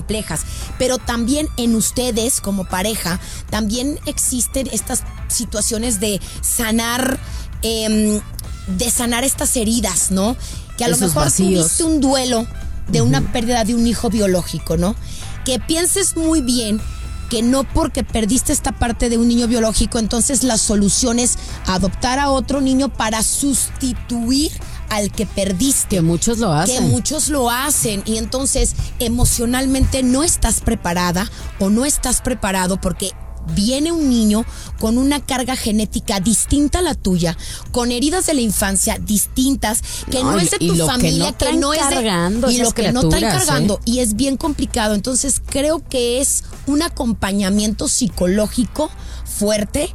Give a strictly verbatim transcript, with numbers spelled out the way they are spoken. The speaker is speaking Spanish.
complejas, pero también en ustedes como pareja, también existen estas situaciones de sanar, eh, de sanar estas heridas, ¿no? Que a Esos lo mejor vacíos. tuviste un duelo de Uh-huh. una pérdida de un hijo biológico, ¿no? Que pienses muy bien que no porque perdiste esta parte de un niño biológico, entonces la solución es adoptar a otro niño para sustituir al que perdiste. Que muchos lo hacen. Que muchos lo hacen. Y entonces emocionalmente no estás preparada o no estás preparado porque viene un niño con una carga genética distinta a la tuya, con heridas de la infancia distintas, que no, No, es de y tu lo que familia, no que traen no es de, cargando y lo esas que no traen criaturas, cargando, ¿eh? y es bien complicado. Entonces creo que es un acompañamiento psicológico fuerte